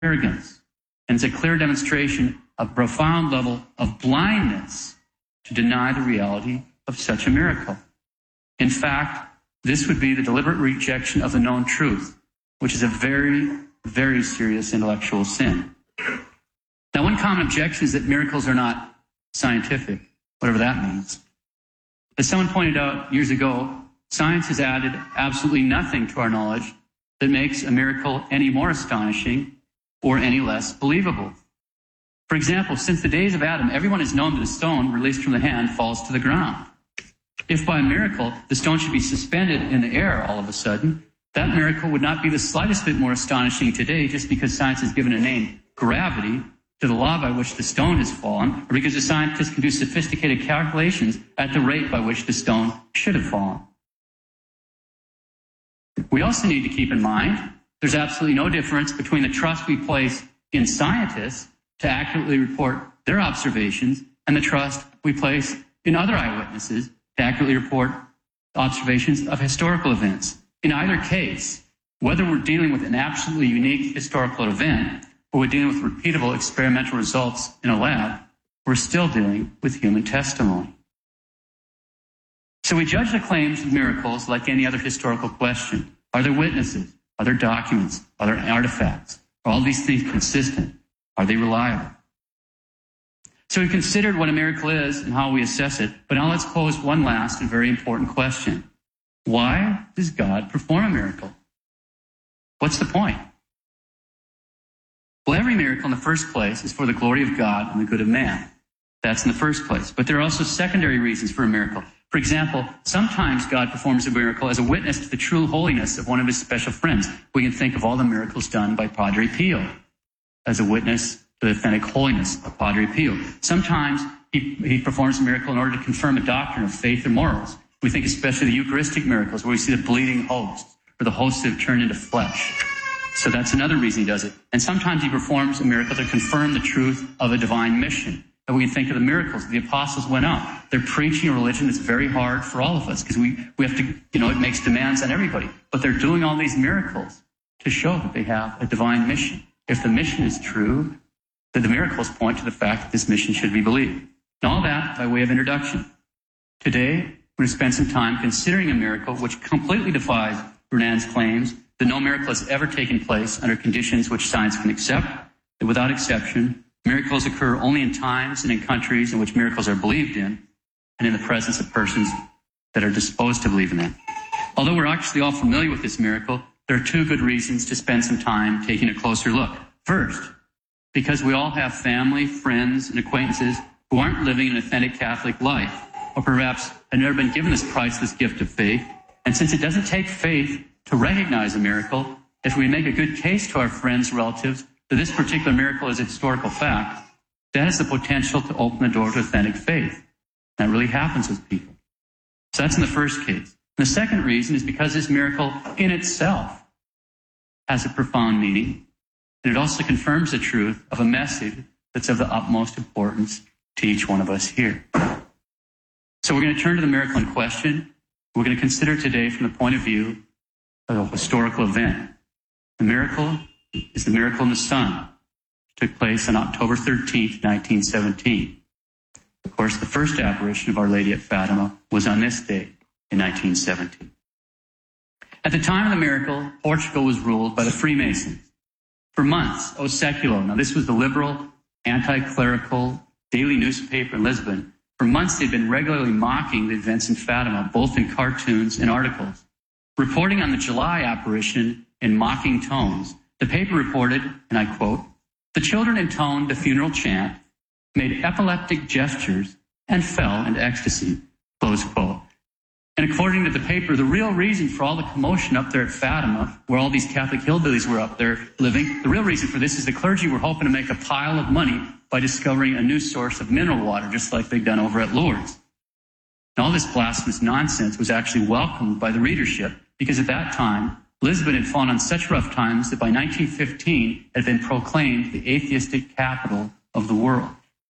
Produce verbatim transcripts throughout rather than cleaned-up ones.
arrogance. And it's a clear demonstration of profound level of blindness to deny the reality of such a miracle. In fact, this would be the deliberate rejection of the known truth, which is a very, very serious intellectual sin. Now, one common objection is that miracles are not scientific, whatever that means. As someone pointed out years ago, science has added absolutely nothing to our knowledge that makes a miracle any more astonishing or any less believable. For example, since the days of Adam, everyone has known that a stone released from the hand falls to the ground. If by a miracle the stone should be suspended in the air all of a sudden, that miracle would not be the slightest bit more astonishing today just because science has given a name, gravity, to the law by which the stone has fallen, or because the scientists can do sophisticated calculations at the rate by which the stone should have fallen. We also need to keep in mind there's absolutely no difference between the trust we place in scientists to accurately report their observations and the trust we place in other eyewitnesses to accurately report observations of historical events. In either case, whether we're dealing with an absolutely unique historical event or we're dealing with repeatable experimental results in a lab, we're still dealing with human testimony. So we judge the claims of miracles like any other historical question. Are there witnesses? Are there documents? Are there artifacts? Are all these things consistent? Are they reliable? So we've considered what a miracle is and how we assess it, but now let's pose one last and very important question. Why does God perform a miracle? What's the point? Well, every miracle in the first place is for the glory of God and the good of man. That's in the first place. But there are also secondary reasons for a miracle. For example, sometimes God performs a miracle as a witness to the true holiness of one of his special friends. We can think of all the miracles done by Padre Pio as a witness to the authentic holiness of Padre Pio. Sometimes he, he performs a miracle in order to confirm a doctrine of faith or morals. We think especially the Eucharistic miracles where we see the bleeding hosts or the hosts that have turned into flesh. So that's another reason he does it. And sometimes he performs a miracle to confirm the truth of a divine mission. And we can think of the miracles. The apostles went out. They're preaching a religion that's very hard for all of us because we, we have to, you know, it makes demands on everybody. But they're doing all these miracles to show that they have a divine mission. If the mission is true, then the miracles point to the fact that this mission should be believed. And all that by way of introduction. Today, we're going to spend some time considering a miracle which completely defies Renan's claims that no miracle has ever taken place under conditions which science can accept, that without exception, miracles occur only in times and in countries in which miracles are believed in, and in the presence of persons that are disposed to believe in them. Although we're actually all familiar with this miracle, there are two good reasons to spend some time taking a closer look. First, because we all have family, friends, and acquaintances who aren't living an authentic Catholic life, or perhaps have never been given this priceless gift of faith. And since it doesn't take faith to recognize a miracle, if we make a good case to our friends, relatives, that this particular miracle is a historical fact, that has the potential to open the door to authentic faith. That really happens with people. So that's in the first case. And the second reason is because this miracle in itself has a profound meaning, and it also confirms the truth of a message that's of the utmost importance to each one of us here. So we're going to turn to the miracle in question. We're going to consider today from the point of view of a historical event. The miracle is the miracle in the sun. It took place on October thirteenth, nineteen seventeen. Of course, the first apparition of Our Lady at Fatima was on this day in nineteen seventeen. At the time of the miracle, Portugal was ruled by the Freemasons. For months, O Seculo, now this was the liberal, anti-clerical daily newspaper in Lisbon. For months, they'd been regularly mocking the events in Fatima, both in cartoons and articles. Reporting on the July apparition in mocking tones, the paper reported, and I quote, "The children intoned the funeral chant, made epileptic gestures, and fell into ecstasy," close quote. And according to the paper, the real reason for all the commotion up there at Fatima, where all these Catholic hillbillies were up there living, the real reason for this is the clergy were hoping to make a pile of money by discovering a new source of mineral water, just like they'd done over at Lourdes. And all this blasphemous nonsense was actually welcomed by the readership, because at that time, Lisbon had fallen on such rough times that by nineteen fifteen it had been proclaimed the atheistic capital of the world.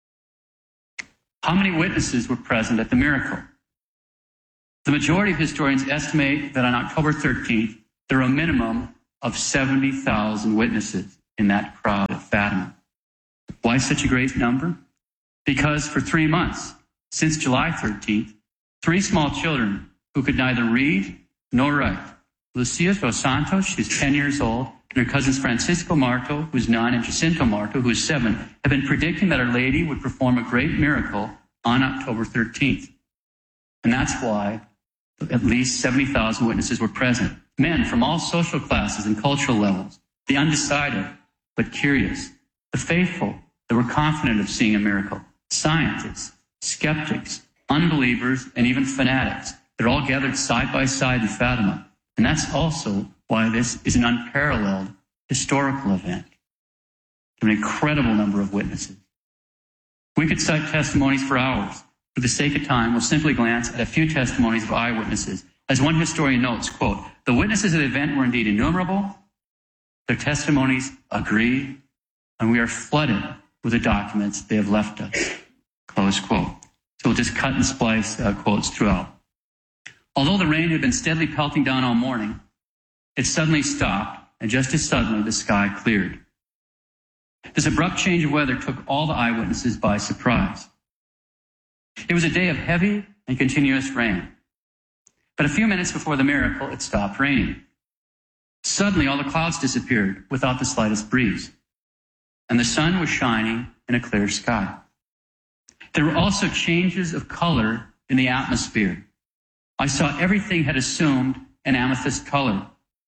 How many witnesses were present at the miracle? The majority of historians estimate that on October thirteenth, there were a minimum of seventy thousand witnesses. in that crowd at Fatima. Why such a great number? Because for three months, since July thirteenth, three small children who could neither read nor write, Lucia dos Santos, she's ten years old, and her cousins Francisco Marto, who's nine, and Jacinto Marto, who's seven, have been predicting that Our Lady would perform a great miracle on October thirteenth. And that's why at least seventy thousand witnesses were present. Men from all social classes and cultural levels, the undecided but curious, the faithful that were confident of seeing a miracle, scientists, skeptics, unbelievers, and even fanatics. They're all gathered side by side in Fatima. And that's also why this is an unparalleled historical event. An incredible number of witnesses. We could cite testimonies for hours. For the sake of time, we'll simply glance at a few testimonies of eyewitnesses. As one historian notes, quote, "The witnesses of the event were indeed innumerable. Their testimonies agree, and we are flooded with the documents they have left us." Close quote. So we'll just cut and splice uh, quotes throughout. Although the rain had been steadily pelting down all morning, it suddenly stopped, and just as suddenly the sky cleared. This abrupt change of weather took all the eyewitnesses by surprise. It was a day of heavy and continuous rain. But a few minutes before the miracle, it stopped raining. Suddenly, all the clouds disappeared without the slightest breeze, and the sun was shining in a clear sky. There were also changes of color in the atmosphere. I saw everything had assumed an amethyst color.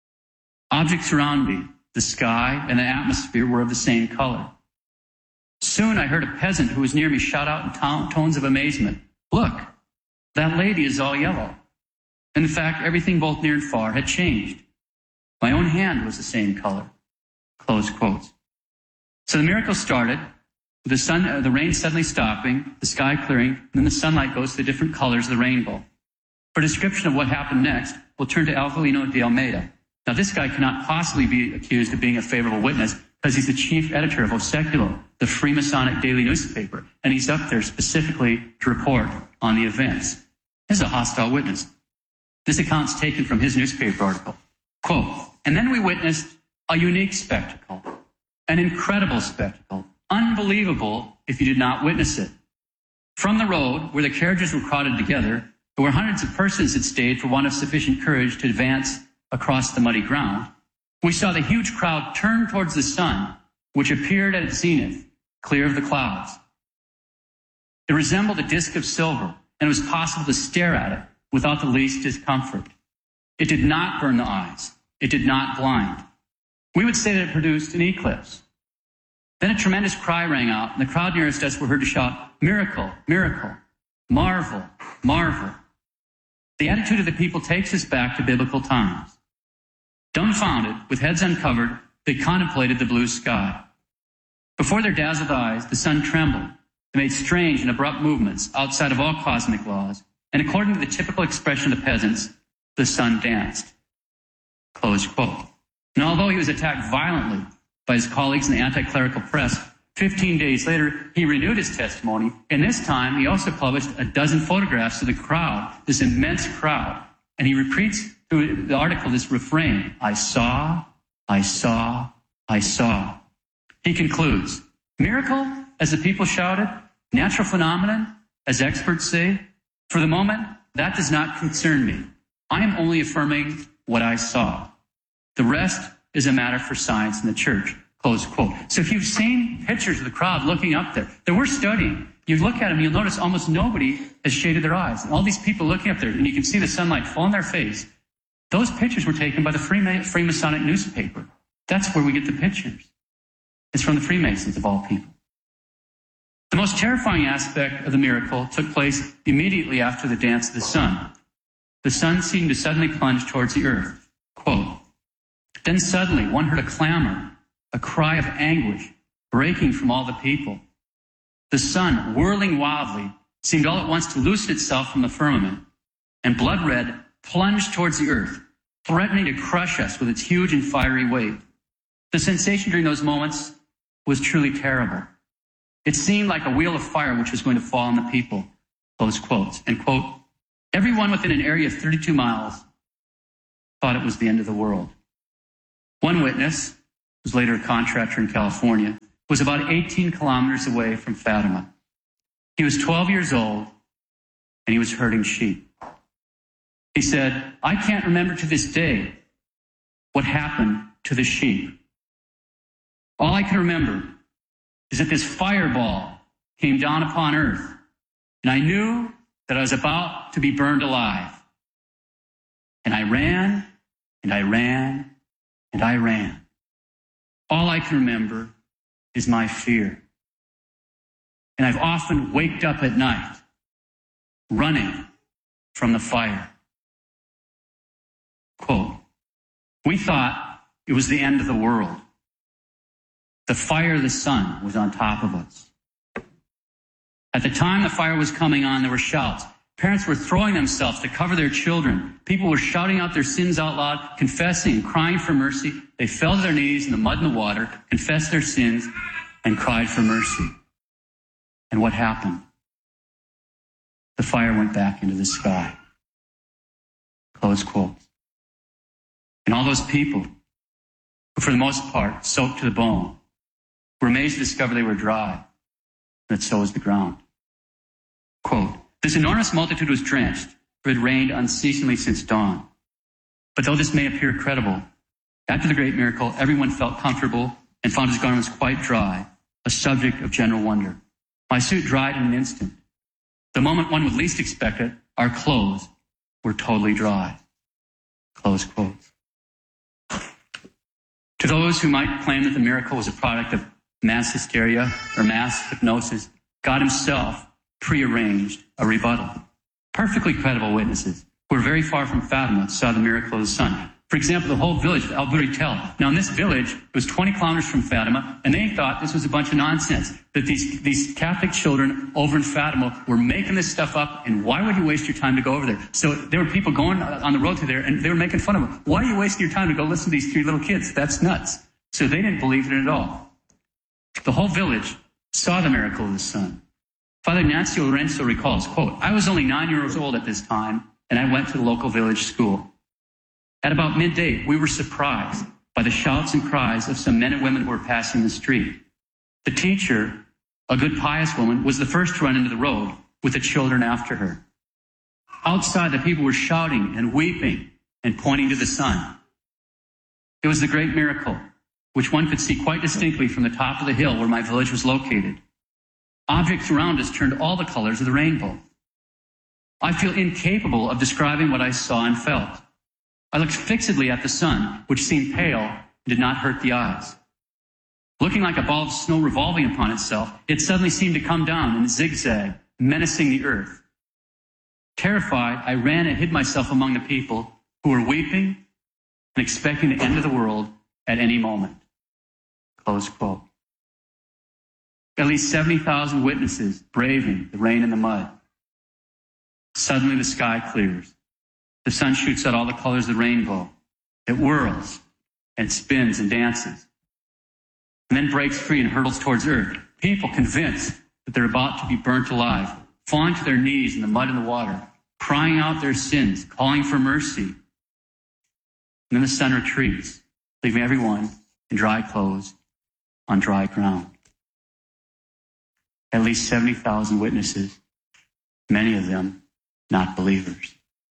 Objects around me, the sky and the atmosphere, were of the same color. Soon I heard a peasant who was near me shout out in to- tones of amazement, "Look, that lady is all yellow." In fact, everything both near and far had changed. My own hand was the same color. Close quotes. So the miracle started with the sun, uh, the rain suddenly stopping, the sky clearing, and then the sunlight goes to the different colors of the rainbow. For a description of what happened next, we'll turn to Avelino de Almeida. Now, this guy cannot possibly be accused of being a favorable witness because he's the chief editor of O Seculo, the Freemasonic daily newspaper, and he's up there specifically to report on the events. This is a hostile witness. This account's taken from his newspaper article. Quote, "And then we witnessed a unique spectacle, an incredible spectacle, unbelievable if you did not witness it. From the road, where the carriages were crowded together, there were hundreds of persons that stayed for want of sufficient courage to advance across the muddy ground. We saw the huge crowd turn towards the sun, which appeared at its zenith, clear of the clouds. It resembled a disk of silver, and it was possible to stare at it without the least discomfort. It did not burn the eyes. It did not blind. We would say that it produced an eclipse. Then a tremendous cry rang out, and the crowd nearest us were heard to shout, 'Miracle, miracle, marvel, marvel.' The attitude of the people takes us back to biblical times. Dumbfounded, with heads uncovered, they contemplated the blue sky. Before their dazzled eyes, the sun trembled. It made strange and abrupt movements outside of all cosmic laws, and according to the typical expression of the peasants, the sun danced." Close quote. And although he was attacked violently by his colleagues in the anti-clerical press, fifteen days later, he renewed his testimony, and this time he also published a dozen photographs of the crowd, this immense crowd, and he repeats through the article this refrain, "I saw, I saw, I saw." He concludes, "Miracle, as the people shouted, natural phenomenon, as experts say, for the moment, that does not concern me. I am only affirming what I saw. The rest is a matter for science and the church." Close quote. So if you've seen pictures of the crowd looking up there, that we're studying, you look at them, you'll notice almost nobody has shaded their eyes. And all these people looking up there, and you can see the sunlight fall on their face. Those pictures were taken by the Freemasonic newspaper. That's where we get the pictures. It's from the Freemasons, of all people. The most terrifying aspect of the miracle took place immediately after the dance of the sun. The sun seemed to suddenly plunge towards the earth. Quote, "Then suddenly one heard a clamor, a cry of anguish breaking from all the people. The sun, whirling wildly, seemed all at once to loosen itself from the firmament, and blood red plunged towards the earth, threatening to crush us with its huge and fiery weight. The sensation during those moments was truly terrible. It seemed like a wheel of fire which was going to fall on the people." Close quotes. And quote, "Everyone within an area of thirty-two miles thought it was the end of the world." One witness, was later a contractor in California, was about eighteen kilometers away from Fatima. He was twelve years old, and he was herding sheep. He said, I can't remember to this day what happened to the sheep. All I can remember is that this fireball came down upon earth, and I knew that I was about to be burned alive. And I ran, and I ran, and I ran. All I can remember is my fear. And I've often waked up at night running from the fire. Quote, we thought it was the end of the world. The fire of the sun was on top of us. At the time the fire was coming on, there were shouts. Parents were throwing themselves to cover their children. People were shouting out their sins out loud, confessing and crying for mercy. They fell to their knees in the mud and the water, confessed their sins, and cried for mercy. And what happened? The fire went back into the sky. Close quote. And all those people, who for the most part soaked to the bone, were amazed to discover they were dry, and that so was the ground. Quote, this enormous multitude was drenched, for it had rained unceasingly since dawn. But though this may appear credible, after the great miracle, everyone felt comfortable and found his garments quite dry, a subject of general wonder. My suit dried in an instant. The moment one would least expect it, our clothes were totally dry. Close quote. To those who might claim that the miracle was a product of mass hysteria or mass hypnosis, God himself prearranged a rebuttal. Perfectly credible witnesses who were very far from Fatima saw the miracle of the sun. For example, the whole village of Al-Buri Tel. Now, in this village, it was twenty kilometers from Fatima, and they thought this was a bunch of nonsense, that these, these Catholic children over in Fatima were making this stuff up, and why would you waste your time to go over there? So there were people going on the road to there, and they were making fun of them. Why are you wasting your time to go listen to these three little kids? That's nuts. So they didn't believe in it at all. The whole village saw the miracle of the sun. Father Ignazio Lorenzo recalls, quote, I was only nine years old at this time, and I went to the local village school. At about midday, we were surprised by the shouts and cries of some men and women who were passing the street. The teacher, a good pious woman, was the first to run into the road with the children after her. Outside, the people were shouting and weeping and pointing to the sun. It was the great miracle, which one could see quite distinctly from the top of the hill where my village was located. Objects around us turned all the colors of the rainbow. I feel incapable of describing what I saw and felt. I looked fixedly at the sun, which seemed pale and did not hurt the eyes. Looking like a ball of snow revolving upon itself, it suddenly seemed to come down in a zigzag, menacing the earth. Terrified, I ran and hid myself among the people who were weeping and expecting the end of the world at any moment. Close quote. At least seventy thousand witnesses braving the rain and the mud. Suddenly the sky clears. The sun shoots out all the colors of the rainbow. It whirls and spins and dances, and then breaks free and hurtles towards earth. People convinced that they're about to be burnt alive, falling to their knees in the mud and the water, crying out their sins, calling for mercy. And then the sun retreats, leaving everyone in dry clothes on dry ground. At least seventy thousand witnesses, many of them not believers.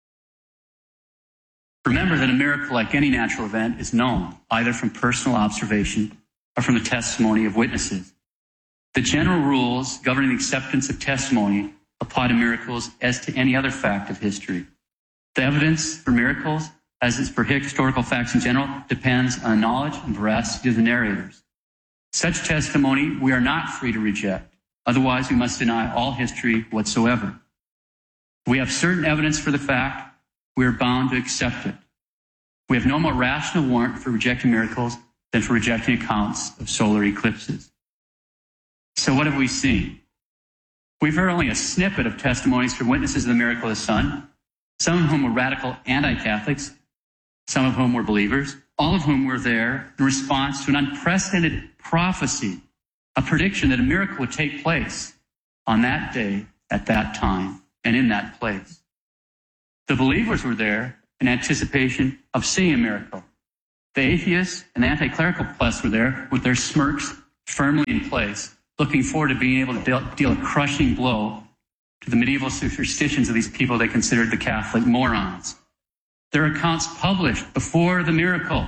Remember that a miracle, like any natural event, is known either from personal observation or from the testimony of witnesses. The general rules governing the acceptance of testimony apply to miracles as to any other fact of history. The evidence for miracles, as is for historical facts in general, depends on the knowledge and veracity of the narrators. Such testimony we are not free to reject. Otherwise, we must deny all history whatsoever. If we have certain evidence for the fact, we are bound to accept it. We have no more rational warrant for rejecting miracles than for rejecting accounts of solar eclipses. So what have we seen? We've heard only a snippet of testimonies from witnesses of the miracle of the sun, some of whom were radical anti-Catholics, some of whom were believers, all of whom were there in response to an unprecedented prophecy, a prediction that a miracle would take place on that day, at that time, and in that place. The believers were there in anticipation of seeing a miracle. The atheists and the anti-clerical press were there with their smirks firmly in place, looking forward to being able to deal, deal a crushing blow to the medieval superstitions of these people they considered the Catholic morons. Their accounts published before the miracle,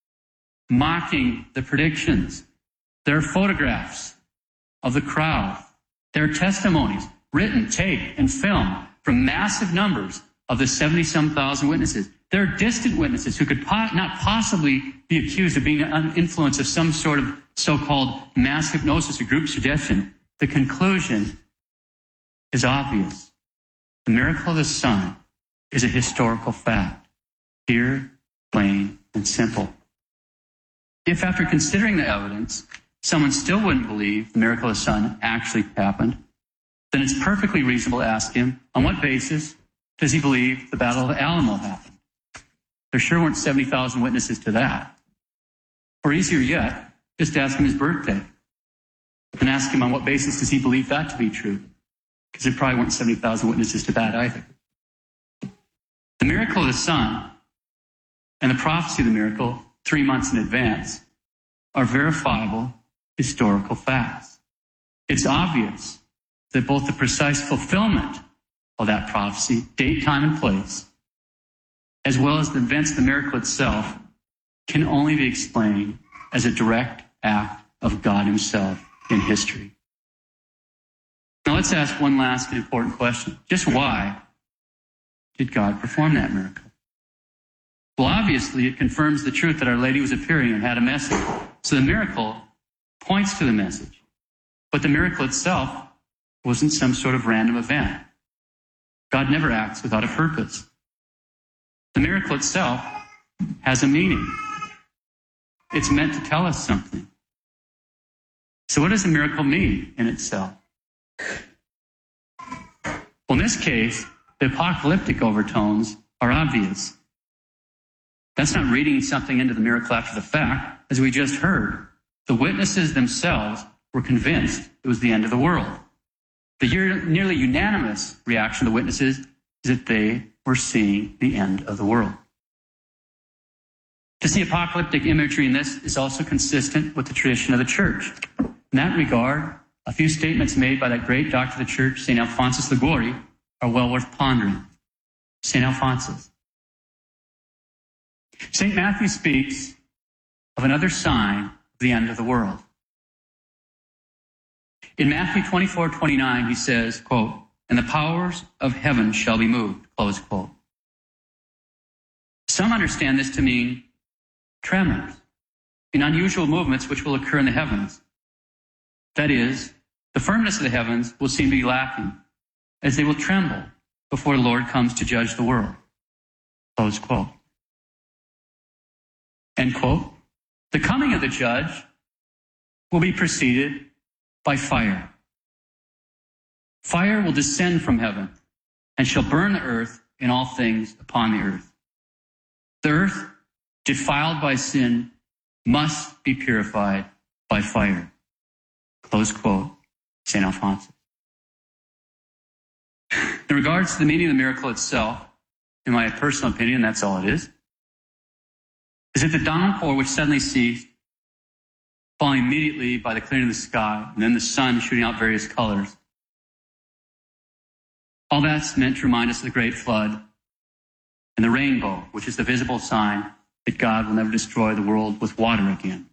mocking the predictions, their photographs of the crowd, their testimonies, written, taped, and filmed from massive numbers of the seventy-some thousand witnesses. They're distant witnesses who could po- not possibly be accused of being an influence of some sort of so-called mass hypnosis or group suggestion. The conclusion is obvious. The miracle of the sun is a historical fact, here, plain, and simple. If after considering the evidence, someone still wouldn't believe the miracle of the sun actually happened, then it's perfectly reasonable to ask him, on what basis does he believe the Battle of the Alamo happened? There sure weren't seventy thousand witnesses to that. Or easier yet, just ask him his birthday and ask him on what basis does he believe that to be true? Because there probably weren't seventy thousand witnesses to that either. The miracle of the sun and the prophecy of the miracle three months in advance are verifiable historical facts. It's obvious that both the precise fulfillment of that prophecy, date, time, and place, as well as the events of the miracle itself, can only be explained as a direct act of God himself in history. Now let's ask one last and important question. Just why did God perform that miracle? Well, obviously, it confirms the truth that Our Lady was appearing and had a message. So the miracle points to the message. But the miracle itself wasn't some sort of random event. God never acts without a purpose. The miracle itself has a meaning. It's meant to tell us something. So what does the miracle mean in itself? Well, in this case, the apocalyptic overtones are obvious. That's not reading something into the miracle after the fact. As we just heard, the witnesses themselves were convinced it was the end of the world. The nearly unanimous reaction of the witnesses is that they were seeing the end of the world. To see apocalyptic imagery in this is also consistent with the tradition of the church. In that regard, a few statements made by that great doctor of the church, Saint Alphonsus Liguori, are well worth pondering. Saint Alphonsus. Saint Matthew speaks of another sign of the end of the world. In Matthew twenty-four twenty-nine, he says, quote, "And the powers of heaven shall be moved," close quote. Some understand this to mean tremors in unusual movements which will occur in the heavens. That is, the firmness of the heavens will seem to be lacking, as they will tremble before the Lord comes to judge the world. Close quote. End quote. The coming of the judge will be preceded by fire. Fire will descend from heaven and shall burn the earth and all things upon the earth. The earth, defiled by sin, must be purified by fire. Close quote, Saint Alphonsus. In regards to the meaning of the miracle itself, in my personal opinion, that's all it is, is that the downpour which suddenly ceased, following immediately by the clearing of the sky, and then the sun shooting out various colors, all that's meant to remind us of the great flood and the rainbow, which is the visible sign that God will never destroy the world with water again.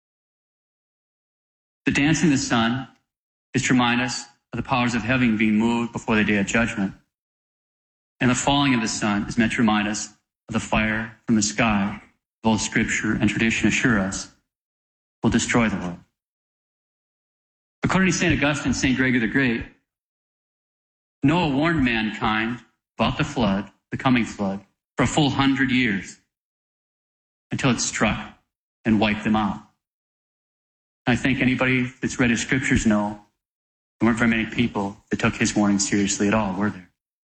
The dancing of the sun is to remind us of the powers of heaven being moved before the day of judgment. And the falling of the sun is meant to remind us of the fire from the sky. Both Scripture and tradition assure us will destroy the world. According to Saint Augustine and Saint Gregory the Great, Noah warned mankind about the flood, the coming flood, for a full hundred years until it struck and wiped them out. I think anybody that's read his scriptures know there weren't very many people that took his warning seriously at all, were there?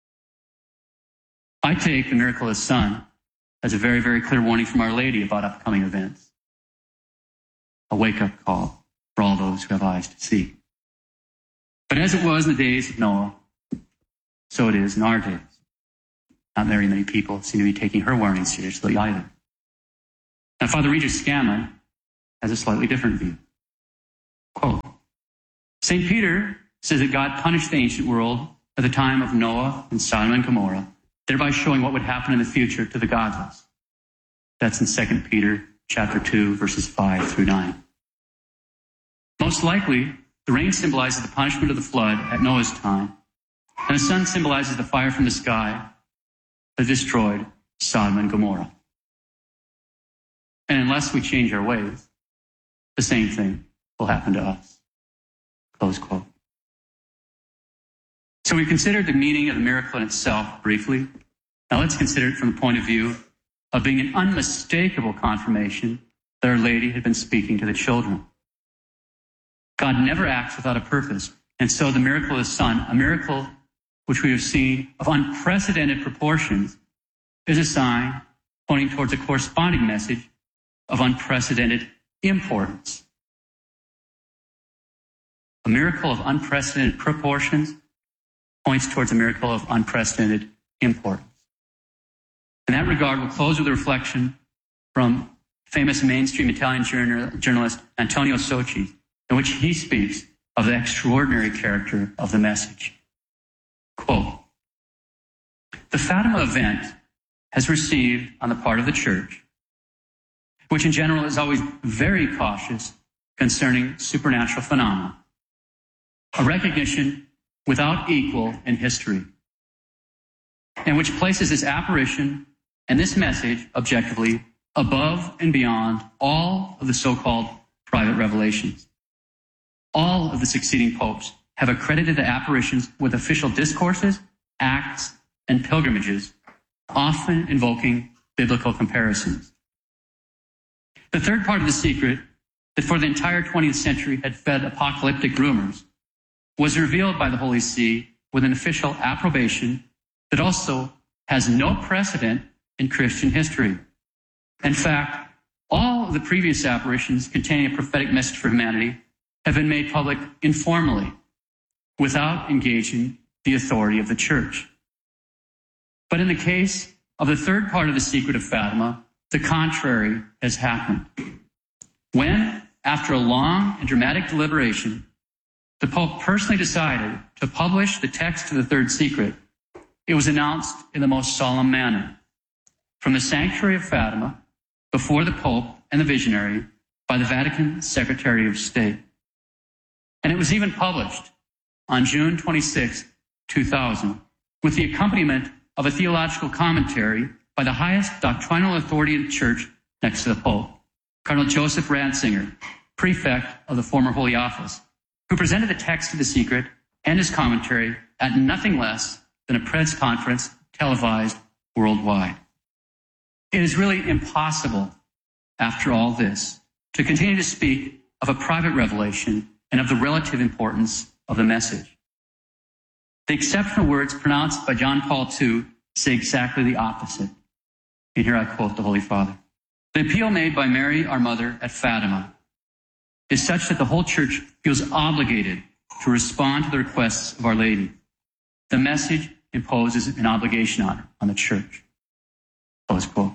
I take the miracle of the sun as a very, very clear warning from Our Lady about upcoming events. A wake-up call for all those who have eyes to see. But as it was in the days of Noah, so it is in our days. Not very many people seem to be taking her warning seriously either. Now, Father Regis Scammon has a slightly different view. Quote, Saint Peter says that God punished the ancient world at the time of Noah and Sodom and Gomorrah, thereby showing what would happen in the future to the godless. That's in Second Peter chapter two, verses five through nine. Most likely, the rain symbolizes the punishment of the flood at Noah's time, and the sun symbolizes the fire from the sky that destroyed Sodom and Gomorrah. And unless we change our ways, the same thing will happen to us. Close quote. So we considered the meaning of the miracle in itself briefly. Now let's consider it from the point of view of being an unmistakable confirmation that Our Lady had been speaking to the children. God never acts without a purpose, and so the miracle of the Son, a miracle which we have seen of unprecedented proportions, is a sign pointing towards a corresponding message of unprecedented importance. A miracle of unprecedented proportions points towards a miracle of unprecedented importance. In that regard, we'll close with a reflection from famous mainstream Italian journal, journalist Antonio Socci, in which he speaks of the extraordinary character of the message. Quote, the Fatima event has received on the part of the Church, which in general is always very cautious concerning supernatural phenomena, a recognition without equal in history, and which places this apparition and this message objectively above and beyond all of the so-called private revelations. All of the succeeding popes have accredited the apparitions with official discourses, acts, and pilgrimages, often invoking biblical comparisons. The third part of the secret, that for the entire twentieth century had fed apocalyptic rumors, was revealed by the Holy See with an official approbation that also has no precedent in Christian history. In fact, all of the previous apparitions containing a prophetic message for humanity have been made public informally, without engaging the authority of the Church. But in the case of the third part of the secret of Fatima, the contrary has happened. When, after a long and dramatic deliberation, the Pope personally decided to publish the text of the third secret, it was announced in the most solemn manner from the sanctuary of Fatima before the Pope and the visionary by the Vatican Secretary of State. And it was even published on June twenty-sixth, two thousand, with the accompaniment of a theological commentary by the highest doctrinal authority in the Church next to the Pope, Cardinal Joseph Ratzinger, prefect of the former Holy Office, who presented the text of the secret and his commentary at nothing less than a press conference televised worldwide. It is really impossible, after all this, to continue to speak of a private revelation and of the relative importance of the message. The exceptional words pronounced by John Paul the Second say exactly the opposite. And here I quote the Holy Father. The appeal made by Mary, our mother, at Fatima is such that the whole Church feels obligated to respond to the requests of Our Lady. The message imposes an obligation on, on the Church. Close quote.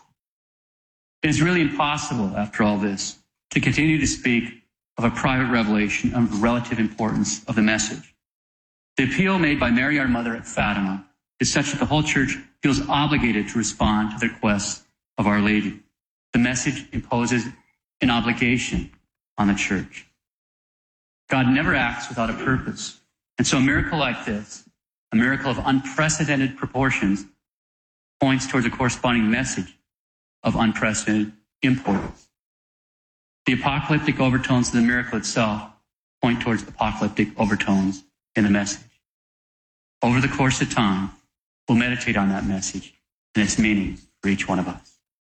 It is really impossible, after all this, to continue to speak of a private revelation of the relative importance of the message. The appeal made by Mary, our mother, at Fatima is such that the whole Church feels obligated to respond to the requests of Our Lady. The message imposes an obligation on the Church. God never acts without a purpose. And so a miracle like this, a miracle of unprecedented proportions, points towards a corresponding message of unprecedented importance. The apocalyptic overtones of the miracle itself point towards apocalyptic overtones in the message. Over the course of time, we'll meditate on that message and its meaning for each one of us.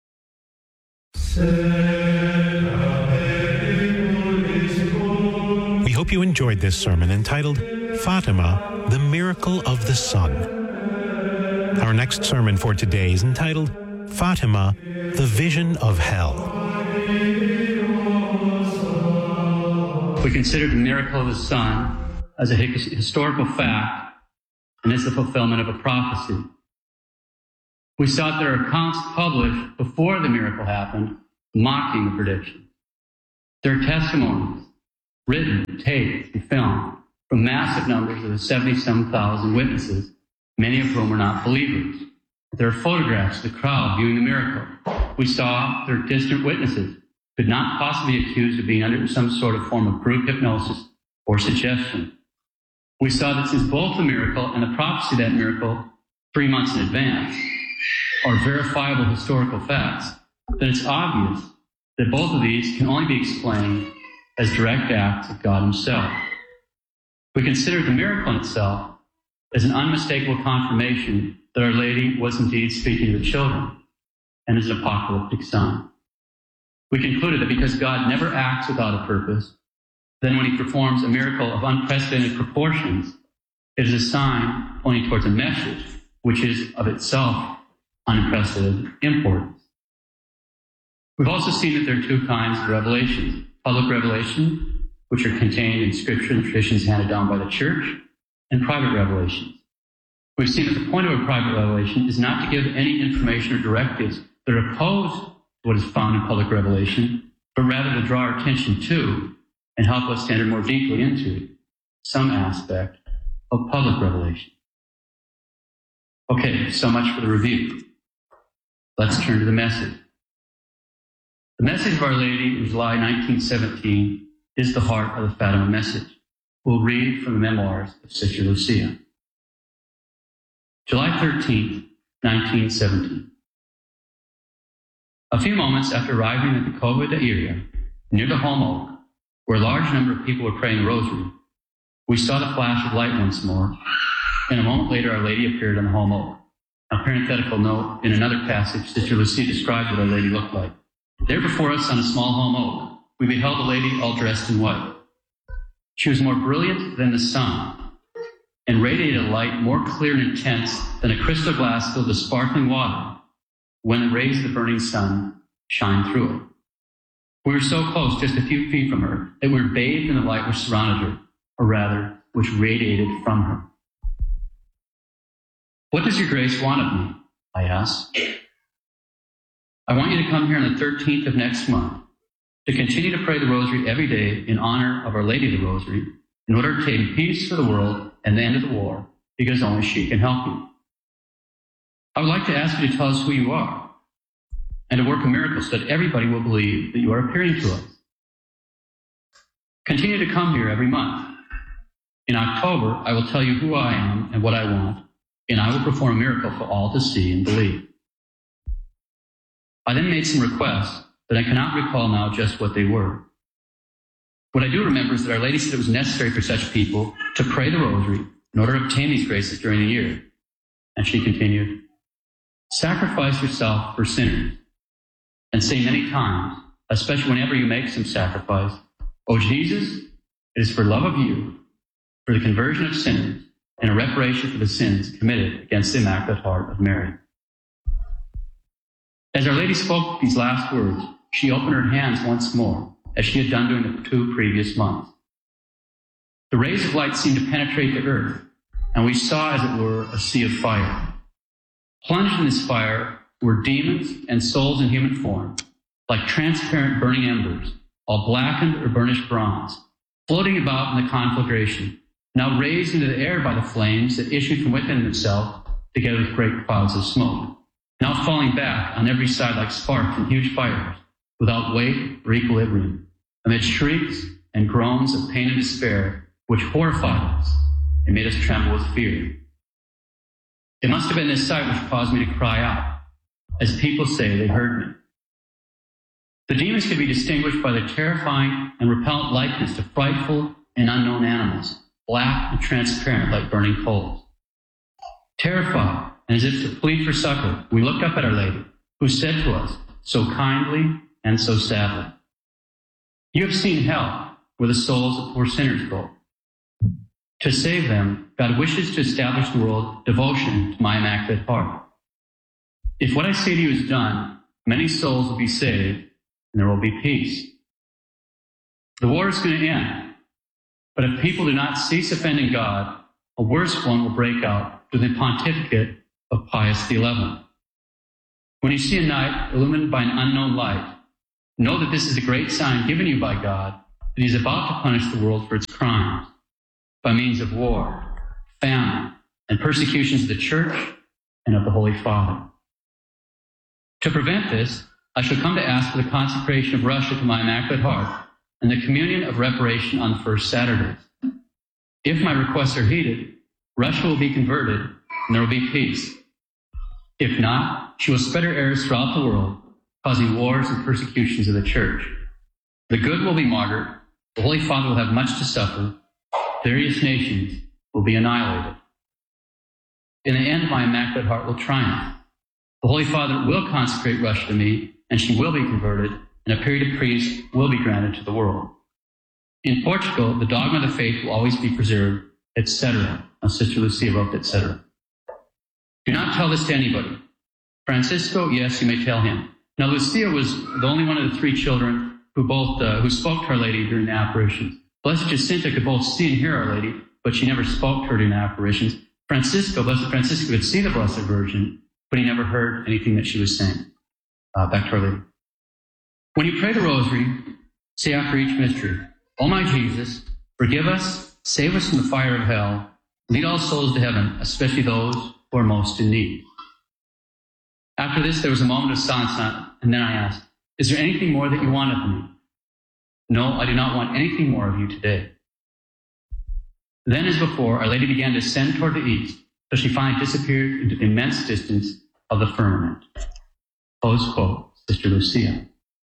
We hope you enjoyed this sermon entitled Fatima, the Miracle of the Sun. Our next sermon for today is entitled Fatima, the Vision of Hell. We consider the miracle of the sun as a historical fact and as the fulfillment of a prophecy. We saw that there are accounts published before the miracle happened mocking the prediction. There are testimonies, written, taped, and filmed from massive numbers of the seventy-some thousand witnesses, many of whom are not believers. There are photographs of the crowd viewing the miracle. We saw their distant witnesses could not possibly be accused of being under some sort of form of group hypnosis or suggestion. We saw that since both the miracle and the prophecy of that miracle three months in advance are verifiable historical facts, then it's obvious that both of these can only be explained as direct acts of God himself. We consider the miracle in itself as an unmistakable confirmation that Our Lady was indeed speaking to the children and is an apocalyptic sign. We concluded that because God never acts without a purpose, then when he performs a miracle of unprecedented proportions, it is a sign pointing towards a message which is of itself unprecedented importance. We've also seen that there are two kinds of revelations: public revelation, which are contained in scripture and traditions handed down by the church, and private revelations. We've seen that the point of a private revelation is not to give any information or directives that are opposed to what is found in public revelation, but rather to draw our attention to and help us to enter more deeply into some aspect of public revelation. Okay, so much for the review. Let's turn to the message. The message of Our Lady in July nineteen seventeen is the heart of the Fatima message. We'll read from the memoirs of Sister Lucia. July thirteenth, nineteen seventeen. A few moments after arriving at the Cova de Iria, near the Holm Oak, where a large number of people were praying the rosary, we saw the flash of light once more, and a moment later Our Lady appeared on the Holm Oak. A parenthetical note, in another passage, Sister Lucia described what Our Lady looked like. There before us on a small Holm Oak, we beheld a lady all dressed in white. She was more brilliant than the sun, and radiated a light more clear and intense than a crystal glass filled with sparkling water when the rays of the burning sun shine through it. We were so close, just a few feet from her, that we were bathed in the light which surrounded her, or rather, which radiated from her. "What does your grace want of me?" I asked. "I want you to come here on the thirteenth of next month to continue to pray the rosary every day in honor of Our Lady of the Rosary, in order to obtain peace for the world and the end of the war, because only she can help you. I would like to ask you to tell us who you are, and to work a miracle so that everybody will believe that you are appearing to us. Continue to come here every month. In October, I will tell you who I am and what I want, and I will perform a miracle for all to see and believe." I then made some requests, but I cannot recall now just what they were. What I do remember is that Our Lady said it was necessary for such people to pray the rosary in order to obtain these graces during the year. And she continued, "Sacrifice yourself for sinners, and say many times, especially whenever you make some sacrifice, 'O Jesus, it is for love of you, for the conversion of sinners, and a reparation for the sins committed against the Immaculate Heart of Mary.'" As Our Lady spoke these last words, she opened her hands once more, as she had done during the two previous months. The rays of light seemed to penetrate the earth, and we saw, as it were, a sea of fire. Plunged in this fire were demons and souls in human form, like transparent burning embers, all blackened or burnished bronze, floating about in the conflagration, now raised into the air by the flames that issued from within themselves, together with great clouds of smoke, now falling back on every side like sparks in huge fires, without weight or equilibrium, amid shrieks and groans of pain and despair, which horrified us and made us tremble with fear. It must have been this sight which caused me to cry out, as people say they heard me. The demons could be distinguished by their terrifying and repellent likeness to frightful and unknown animals, black and transparent like burning coals. Terrified, and as if to plead for succor, we looked up at Our Lady, who said to us, so kindly and so sadly, "You have seen hell, where the souls of poor sinners go. To save them, God wishes to establish the world devotion to my Immaculate Heart. If what I say to you is done, many souls will be saved, and there will be peace. The war is going to end, but if people do not cease offending God, a worse one will break out through the pontificate of Pius the eleventh. When you see a night illumined by an unknown light, Know that this is a great sign given you by God, that he is about to punish the world for its crimes, by means of war, famine, and persecutions of the church and of the Holy Father. To prevent this, I shall come to ask for the consecration of Russia to my Immaculate Heart and the communion of reparation on the first Saturdays. If my requests are heeded, Russia will be converted and there will be peace. If not, she will spread her errors throughout the world, causing wars and persecutions of the church. The good will be martyred, the Holy Father will have much to suffer, various nations will be annihilated. In the end, my Immaculate Heart will triumph. The Holy Father will consecrate Russia to me, and she will be converted, and a period of peace will be granted to the world. In Portugal, the dogma of the faith will always be preserved, et cetera. Now, Sister Lucia wrote, et cetera. Do not tell this to anybody. Francisco, yes, you may tell him. Now, Lucia was the only one of the three children who both uh, who spoke to Our Lady during the apparitions. Blessed Jacinta could both see and hear Our Lady, but she never spoke to her during the apparitions. Francisco, Blessed Francisco, could see the Blessed Virgin, but he never heard anything that she was saying. Uh, back to Our Lady. When you pray the Rosary, say after each mystery, O my Jesus, forgive us, save us from the fire of hell, lead all souls to heaven, especially those who are most in need. After this, there was a moment of silence, and then I asked, is there anything more that you want of me? No, I do not want anything more of you today. Then, as before, Our Lady began to ascend toward the east, till she finally disappeared into the immense distance of the firmament. Close quote, Sister Lucia.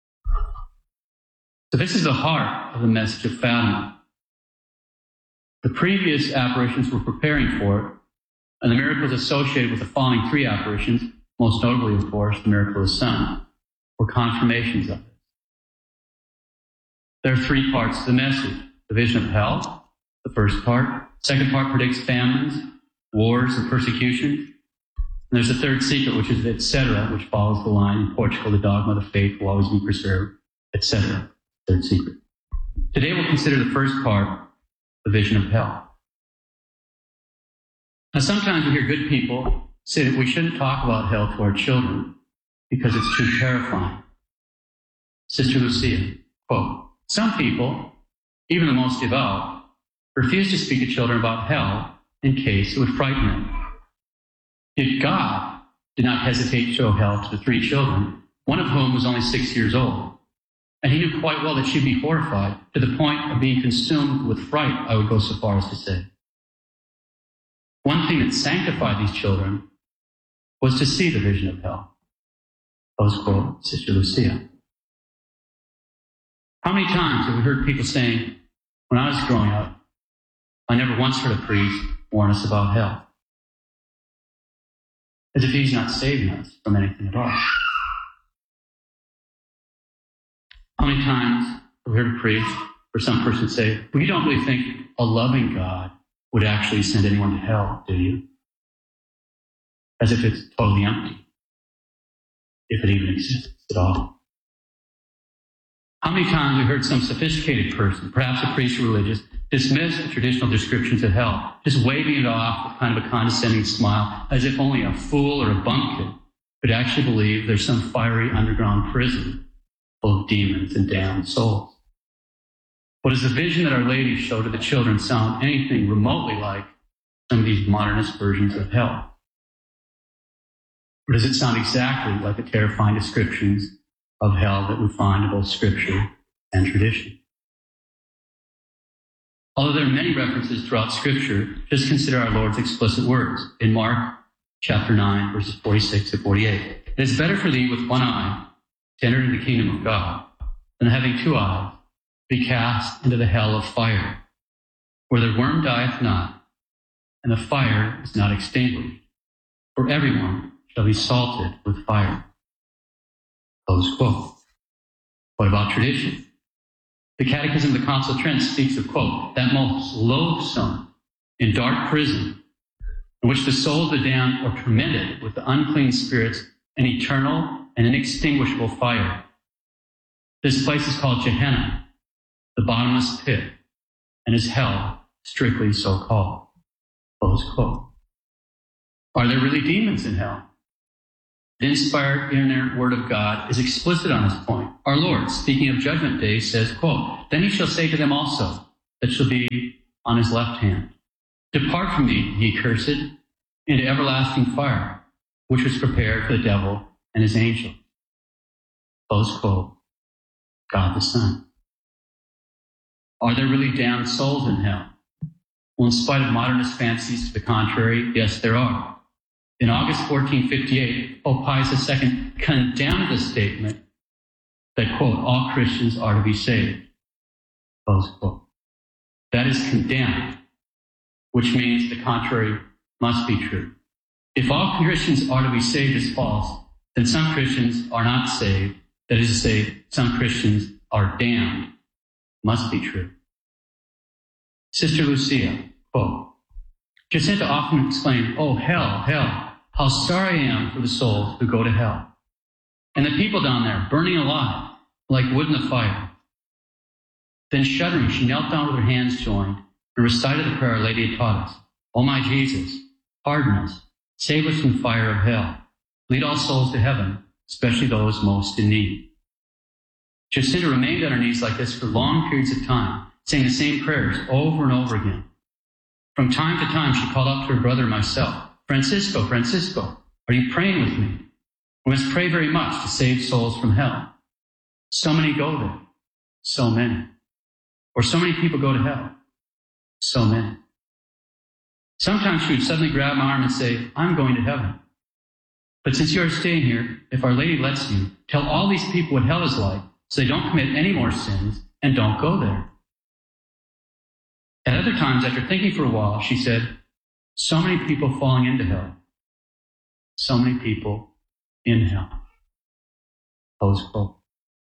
So this is the heart of the message of Fatima. The previous apparitions were preparing for it, and the miracles associated with the following three apparitions, most notably, of course, the miracle of the sun, were confirmations of it. There are three parts to the message. The vision of hell, the first part. Second part predicts famines, wars, and persecutions. And there's a third secret, which is et cetera, which follows the line, in Portugal, the dogma of the faith will always be preserved, et cetera. Third secret. Today we'll consider the first part, the vision of hell. Now sometimes we hear good people say that we shouldn't talk about hell to our children because it's too terrifying. Sister Lucia, quote, some people, even the most devout, refuse to speak to children about hell in case it would frighten them. Yet God did not hesitate to show hell to the three children, one of whom was only six years old. And he knew quite well that she'd be horrified to the point of being consumed with fright, I would go so far as to say. One thing that sanctified these children was to see the vision of hell. Close quote, Sister Lucia. How many times have we heard people saying, when I was growing up, I never once heard a priest warn us about hell? As if he's not saving us from anything at all. How many times have we heard a priest or some person say, well, you don't really think a loving God would actually send anyone to hell, do you? As if it's totally empty, if it even exists at all. How many times have we heard some sophisticated person, perhaps a priest or religious, dismiss the traditional descriptions of hell, just waving it off with kind of a condescending smile, as if only a fool or a bumpkin could actually believe there's some fiery underground prison full of demons and damned souls? But does the vision that Our Lady showed to the children sound anything remotely like some of these modernist versions of hell? Or does it sound exactly like the terrifying descriptions of hell that we find in both Scripture and tradition? Although there are many references throughout Scripture, just consider our Lord's explicit words in Mark chapter nine, verses forty-six to forty-eight. It is better for thee with one eye to enter into the kingdom of God than having two eyes be cast into the hell of fire, where the worm dieth not, and the fire is not extinguished. For everyone shall be salted with fire. Close quote. What about tradition? The Catechism of the Council of Trent speaks of, quote, that most loathsome and dark prison in which the soul of the damned are tormented with the unclean spirits and eternal and inextinguishable fire. This place is called Gehenna, the bottomless pit, and is hell, strictly so called. Close quote. Are there really demons in hell? The inspired, inerrant word of God is explicit on this point. Our Lord, speaking of judgment day, says, quote, "Then he shall say to them also that shall be on his left hand, Depart from me, ye cursed, into everlasting fire, which was prepared for the devil and his angels." Close quote. God the Son. Are there really damned souls in hell? Well, in spite of modernist fancies to the contrary, yes, there are. In August fourteen fifty-eight, Pope Pius the Second condemned the statement that, quote, "all Christians are to be saved," close quote. That is condemned, which means the contrary must be true. If all Christians are to be saved is false, then some Christians are not saved. That is to say, some Christians are damned. Must be true. Sister Lucia, quote, "Jacinta often exclaimed, 'Oh, hell, hell, how sorry I am for the souls who go to hell. And the people down there burning alive like wood in the fire.' Then shuddering, she knelt down with her hands joined and recited the prayer Our Lady had taught us. 'O my Jesus, pardon us, save us from the fire of hell. Lead all souls to heaven, especially those most in need.'" Jacinta remained on her knees like this for long periods of time, saying the same prayers over and over again. From time to time, she called out to her brother and myself, "Francisco, Francisco, are you praying with me? We must pray very much to save souls from hell. So many go there, so many. Or so many people go to hell, so many." Sometimes she would suddenly grab my arm and say, "I'm going to heaven. But since you are staying here, if Our Lady lets you, tell all these people what hell is like so they don't commit any more sins and don't go there." At other times, after thinking for a while, she said, "So many people falling into hell. So many people in hell." Close quote.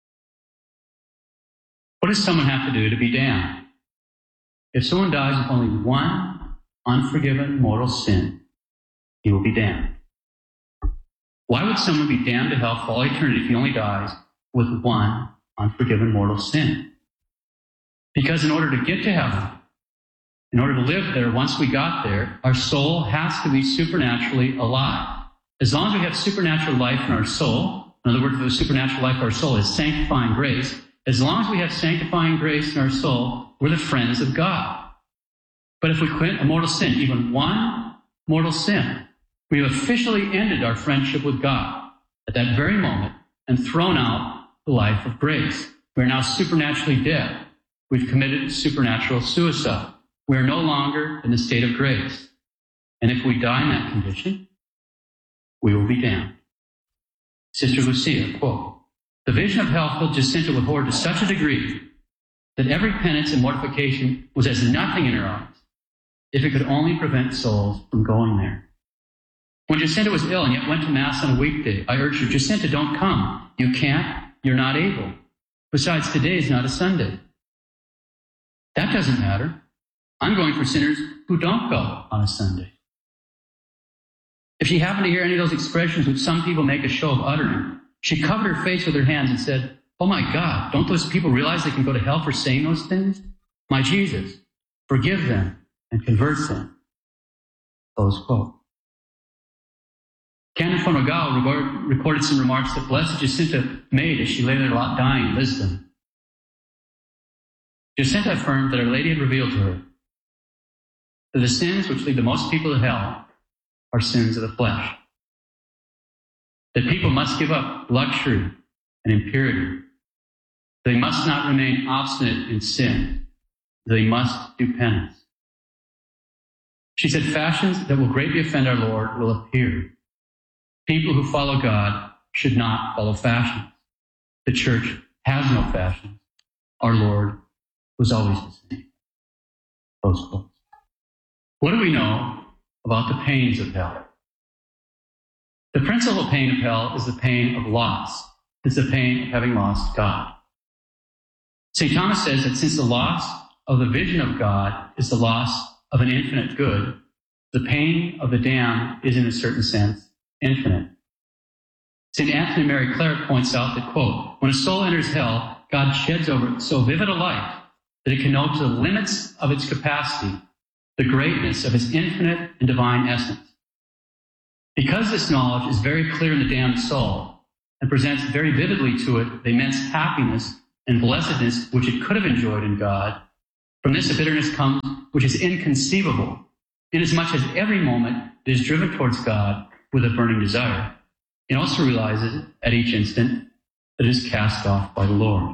What does someone have to do to be damned? If someone dies with only one unforgiven mortal sin, he will be damned. Why would someone be damned to hell for all eternity if he only dies with one unforgiven mortal sin? Because in order to get to heaven, in order to live there, once we got there, our soul has to be supernaturally alive. As long as we have supernatural life in our soul, in other words, the supernatural life of our soul is sanctifying grace, as long as we have sanctifying grace in our soul, we're the friends of God. But if we commit a mortal sin, even one mortal sin, we have officially ended our friendship with God at that very moment and thrown out the life of grace. We are now supernaturally dead. We've committed supernatural suicide. We are no longer in the state of grace. And if we die in that condition, we will be damned. Sister Lucia, quote, "The vision of hell filled Jacinta with horror to such a degree that every penance and mortification was as nothing in her eyes, if it could only prevent souls from going there. When Jacinta was ill and yet went to Mass on a weekday, I urged her, 'Jacinta, don't come. You can't. You're not able. Besides, today is not a Sunday.' 'That doesn't matter. I'm going for sinners who don't go on a Sunday.' If she happened to hear any of those expressions which some people make a show of uttering, she covered her face with her hands and said, 'Oh my God, don't those people realize they can go to hell for saying those things? My Jesus, forgive them and convert them.'" Close quote. Canon von Rogal recorded some remarks that Blessed Jacinta made as she lay there dying in Lisbon. Jacinta affirmed that Our Lady had revealed to her that the sins which lead the most people to hell are sins of the flesh. That people must give up luxury and impurity. They must not remain obstinate in sin. They must do penance. She said fashions that will greatly offend our Lord will appear. People who follow God should not follow fashions. The church has no fashions. Our Lord was always the same. Close quote. What do we know about the pains of hell? The principal pain of hell is the pain of loss. It's the pain of having lost God. Saint Thomas says that since the loss of the vision of God is the loss of an infinite good, the pain of the damned is in a certain sense infinite. Saint Anthony Mary Claret points out that, quote, "When a soul enters hell, God sheds over it so vivid a light that it can know to the limits of its capacity the greatness of his infinite and divine essence. Because this knowledge is very clear in the damned soul and presents very vividly to it the immense happiness and blessedness which it could have enjoyed in God, from this a bitterness comes which is inconceivable, inasmuch as every moment it is driven towards God with a burning desire. It also realizes at each instant that it is cast off by the Lord.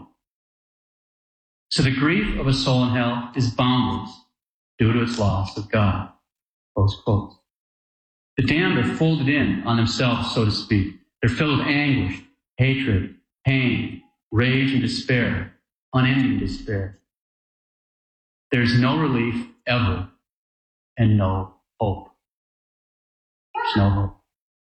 So the grief of a soul in hell is boundless due to its loss of God. Close quote. The damned are folded in on themselves, so to speak. They're filled with anguish, hatred, pain, rage, and despair, unending despair. There's no relief ever and no hope. There's no hope.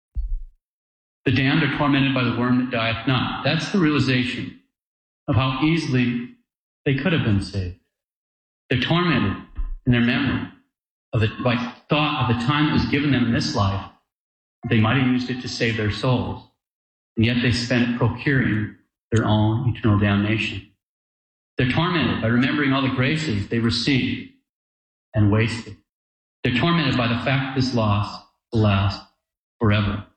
The damned are tormented by the worm that dieth not. That's the realization of how easily they could have been saved. They're tormented in their memory of the by thought of the time that was given them in this life. They might have used it to save their souls, and yet they spent it procuring their own eternal damnation. They're tormented by remembering all the graces they received and wasted. They're tormented by the fact that this loss will last forever.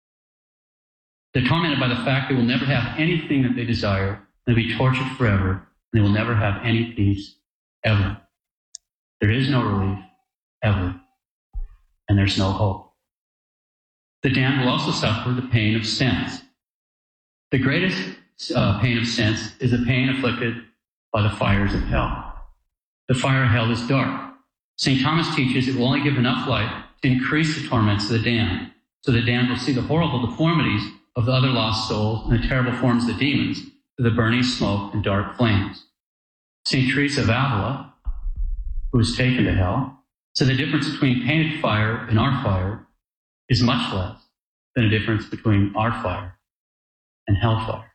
They're tormented by the fact they will never have anything that they desire. They'll be tortured forever, and they will never have any peace ever. There is no relief ever, and there's no hope. The damned will also suffer the pain of sense. The greatest uh, pain of sense is the pain afflicted by the fires of hell. The fire of hell is dark. Saint Thomas teaches it will only give enough light to increase the torments of the damned, so the damned will see the horrible deformities of the other lost souls and the terrible forms of the demons through the burning smoke and dark flames. Saint Teresa of Avila, who was taken to hell, said the difference between painted fire and our fire is much less than a difference between our fire and hellfire.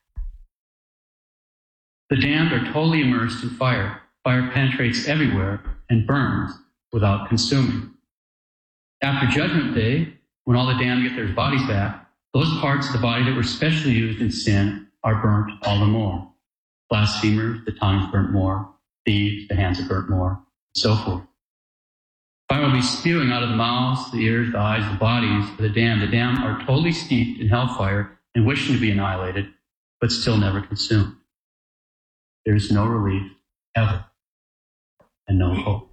The damned are totally immersed in fire. Fire penetrates everywhere and burns without consuming. After Judgment Day, when all the damned get their bodies back, those parts of the body that were specially used in sin are burnt all the more. Blasphemers, the tongues burnt more. Thieves, the hands are burnt more, and so forth. Fire will be spewing out of the mouths, the ears, the eyes, the bodies of the damned. The damned are totally steeped in hellfire and wishing to be annihilated, but still never consumed. There is no relief ever and no hope.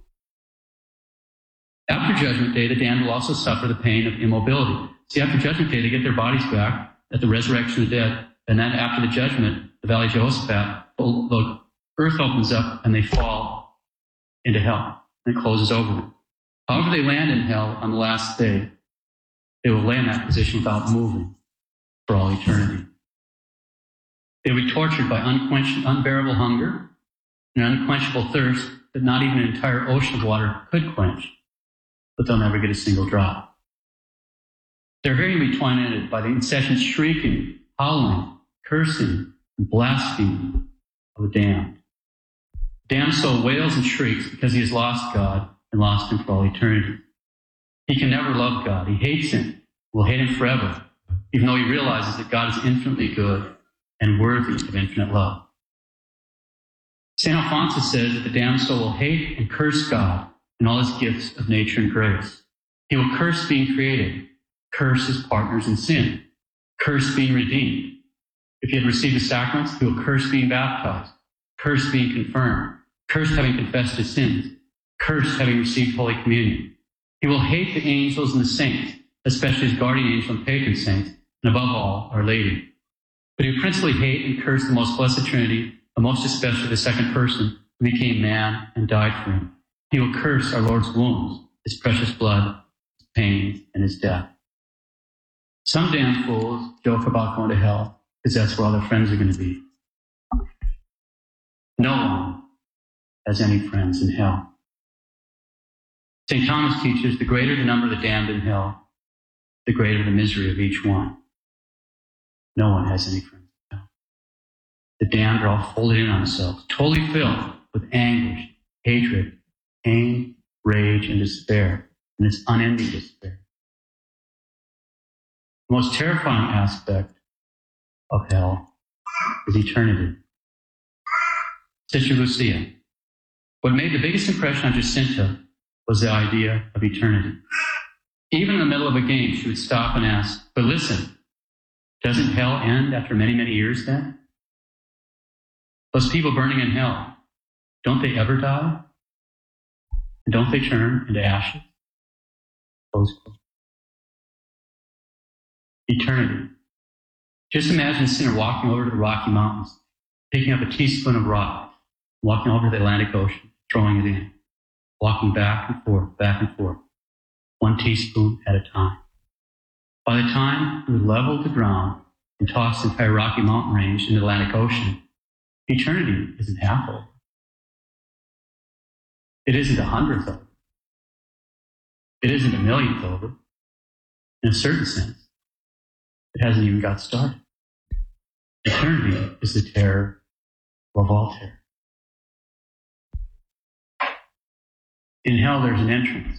After Judgment Day, the damned will also suffer the pain of immobility. See, after Judgment Day, they get their bodies back at the resurrection of the dead, and then after the judgment, the Valley of Jehoshaphat, the earth opens up and they fall into hell, and it closes over them. However they land in hell on the last day, they will lay in that position without moving for all eternity. They will be tortured by unquench- unbearable hunger and unquenchable thirst that not even an entire ocean of water could quench, but they'll never get a single drop. They're very much tormented by the incessant shrieking, howling, cursing, and blaspheming of the damned. The damned soul wails and shrieks because he has lost God and lost him for all eternity. He can never love God. He hates him, will hate him forever, even though he realizes that God is infinitely good and worthy of infinite love. Saint Alphonsus says that the damned soul will hate and curse God and all his gifts of nature and grace. He will curse being created, curse his partners in sin, curse being redeemed. If he had received the sacraments, he will curse being baptized, curse being confirmed, curse having confessed his sins, curse having received Holy Communion. He will hate the angels and the saints, especially his guardian angel and patron saints, and above all, Our Lady. But he will principally hate and curse the most blessed Trinity, and most especially the second person who became man and died for him. He will curse our Lord's wounds, his precious blood, his pain, and his death. Some damn fools joke about going to hell because that's where all their friends are going to be. No one has any friends in hell. Saint Thomas teaches the greater the number of the damned in hell, the greater the misery of each one. No one has any friends in hell. The damned are all folded in on themselves, totally filled with anguish, hatred, pain, rage, and despair, and this unending despair. The most terrifying aspect of hell is eternity. Sister Lucia, what made the biggest impression on Jacinta was the idea of eternity. Even in the middle of a game, she would stop and ask, but listen, doesn't hell end after many, many years then? Those people burning in hell, don't they ever die? And don't they turn into ashes? Close quote. Eternity. Just imagine a sinner walking over to the Rocky Mountains, picking up a teaspoon of rock, walking over to the Atlantic Ocean, throwing it in, walking back and forth, back and forth, one teaspoon at a time. By the time we leveled the ground and tossed the entire Rocky Mountain range in the Atlantic Ocean, eternity isn't half over. It isn't a hundredth over. It isn't a millionth over. In a certain sense, it hasn't even got started. Eternity is the terror of all terror. In hell, there's an entrance,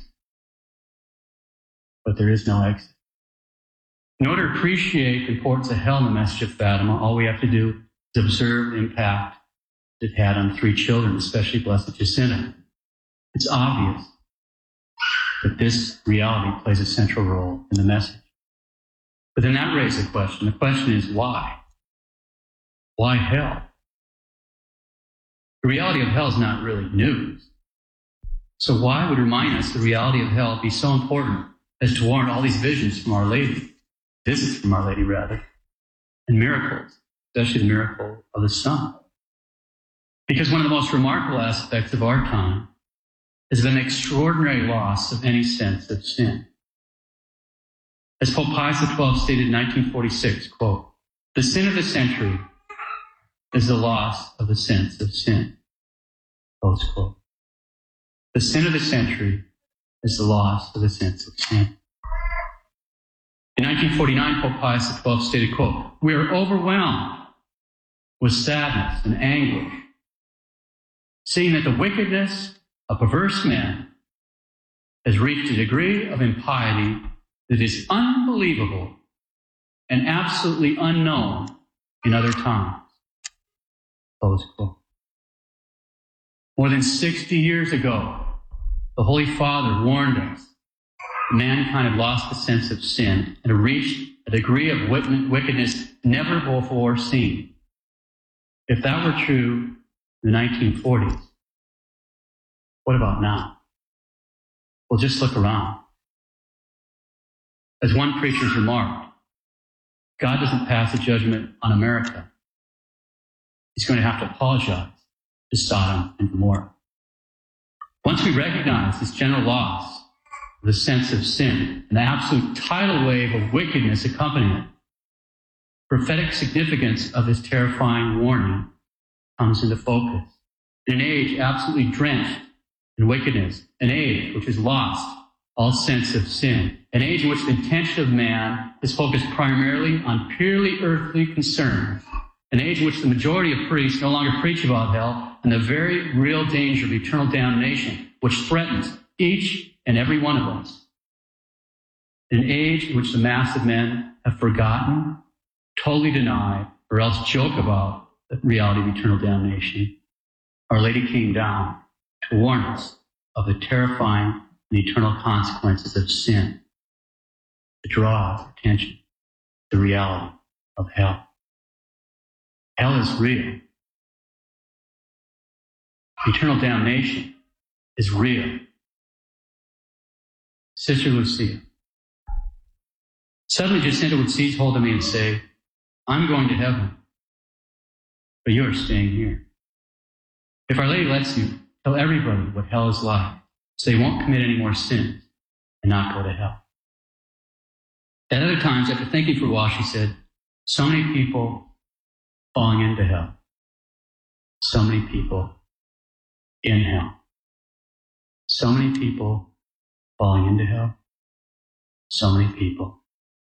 but there is no exit. In order to appreciate the importance of hell in the message of Fatima, all we have to do is observe the impact it had on three children, especially Blessed Jacinta. It's obvious that this reality plays a central role in the message. But then that raises a question. The question is why? Why hell? The reality of hell is not really news. So why would remind us the reality of hell be so important as to warrant all these visions from Our Lady, visits from Our Lady rather, and miracles, especially the miracle of the sun? Because one of the most remarkable aspects of our time has been the extraordinary loss of any sense of sin. As Pope Pius the twelfth stated in nineteen forty-six, quote, "The sin of the century is the loss of the sense of sin." Close quote. The sin of the century is the loss of the sense of sin. In nineteen forty-nine, Pope Pius the twelfth stated, quote, "We are overwhelmed with sadness and anguish, seeing that the wickedness of perverse men has reached a degree of impiety that is unbelievable and absolutely unknown in other times." Close quote. More than sixty years ago, the Holy Father warned us that mankind had lost the sense of sin and had reached a degree of wickedness never before seen. If that were true in the nineteen forties, what about now? Well, just look around. As one preacher remarked, God doesn't pass a judgment on America. He's going to have to apologize to Sodom and Gomorrah. Once we recognize this general loss of the sense of sin and the absolute tidal wave of wickedness accompanying it, the prophetic significance of this terrifying warning comes into focus. In an age absolutely drenched in wickedness, an age which has lost all sense of sin, an age in which the intention of man is focused primarily on purely earthly concerns, an age in which the majority of priests no longer preach about hell and the very real danger of eternal damnation, which threatens each and every one of us. An age in which the mass of men have forgotten, totally denied, or else joke about the reality of eternal damnation. Our Lady came down to warn us of the terrifying and eternal consequences of sin, to draw our attention to the reality of hell. Hell is real. Eternal damnation is real. Sister Lucia. Suddenly Jacinta would seize hold of me and say, "I'm going to heaven, but you're staying here. If Our Lady lets you, tell everybody what hell is like, so they won't commit any more sins and not go to hell." At other times, after thinking for a while, she said, "So many people falling into hell. So many people in hell. So many people falling into hell. So many people